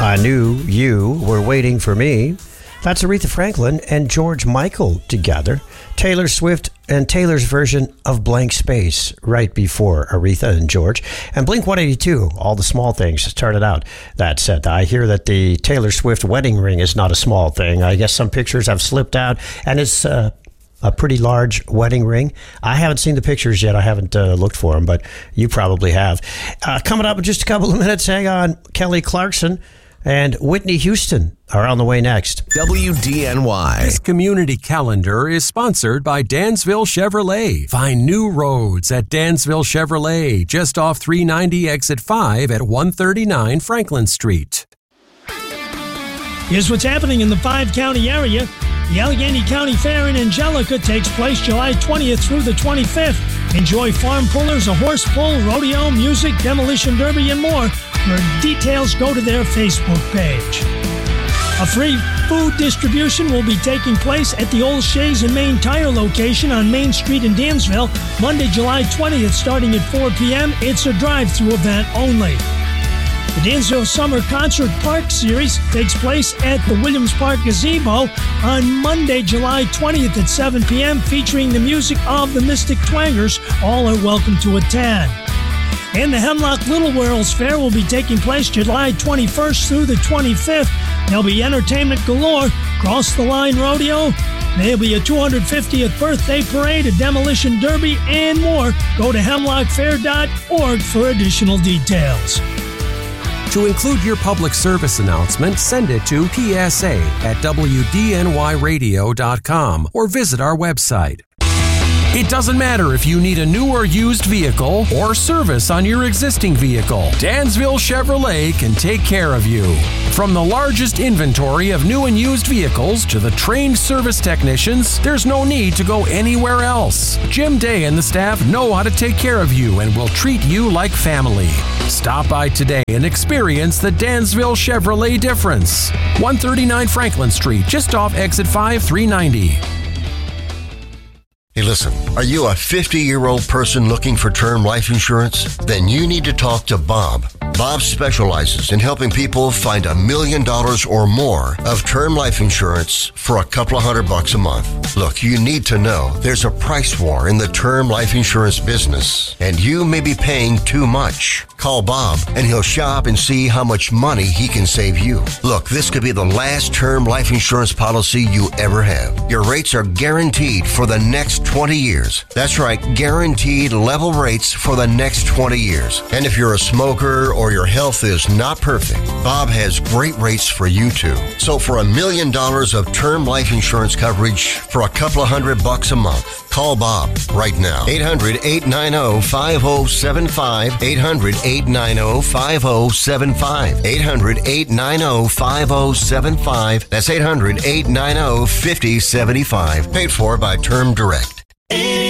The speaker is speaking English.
I Knew You Were Waiting for Me. That's Aretha Franklin and George Michael together. Taylor Swift and Taylor's version of Blank Space right before Aretha and George. And Blink-182, All the Small Things, started out that set. I hear that the Taylor Swift wedding ring is not a small thing. I guess some pictures have slipped out, and it's a pretty large wedding ring. I haven't seen the pictures yet. I haven't looked for them, but you probably have. Coming up in just a couple of minutes, hang on. Kelly Clarkson and Whitney Houston are on the way next. WDNY. This community calendar is sponsored by Dansville Chevrolet. Find new roads at Dansville Chevrolet, just off 390 exit 5 at 139 Franklin Street. Here's what's happening in the 5-county area. The Allegheny County Fair in Angelica takes place July 20th through the 25th. Enjoy farm pullers, a horse pull, rodeo, music, demolition derby, and more. For details, go to their Facebook page. A free food distribution will be taking place at the Old Shays and Main Tire location on Main Street in Dansville, Monday, July 20th, starting at 4 p.m. It's a drive-through event only. The Dansville Summer Concert Park Series takes place at the Williams Park Gazebo on Monday, July 20th at 7 p.m., featuring the music of the Mystic Twangers. All are welcome to attend. And the Hemlock Little World's Fair will be taking place July 21st through the 25th. There'll be entertainment galore, Cross the Line Rodeo, there'll be a 250th birthday parade, a demolition derby, and more. Go to hemlockfair.org for additional details. To include your public service announcement, send it to psa@wdnyradio.com or visit our website. It doesn't matter if you need a new or used vehicle or service on your existing vehicle. Dansville Chevrolet can take care of you. From the largest inventory of new and used vehicles to the trained service technicians, there's no need to go anywhere else. Jim Day and the staff know how to take care of you and will treat you like family. Stop by today and experience the Dansville Chevrolet difference. 139 Franklin Street, just off exit 5390. Hey, listen, are you a 50-year-old person looking for term life insurance? Then you need to talk to Bob. Bob specializes in helping people find $1 million or more of term life insurance for a couple of $100 a month. Look, you need to know there's a price war in the term life insurance business, and you may be paying too much. Call Bob, and he'll shop and see how much money he can save you. Look, this could be the last term life insurance policy you ever have. Your rates are guaranteed for the next 20 years. That's right, guaranteed level rates for the next 20 years. And if you're a smoker or your health is not perfect, Bob has great rates for you too. So for $1 million of term life insurance coverage for a couple of $100 a month, call Bob right now. 800-890-5075. 800-890-5075. 800-890-5075. That's 800-890-5075. Paid for by Term Direct.